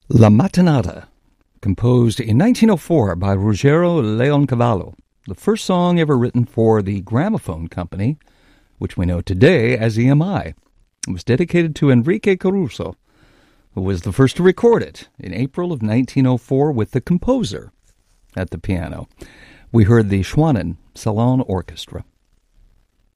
La Mattinata, composed in 1904 by Ruggero Leoncavallo, the first song ever written for the Gramophone Company, which we know today as EMI. It was dedicated to Enrique Caruso, who was the first to record it in April of 1904 with the composer at the piano. We heard the Schwanen Salon Orchestra.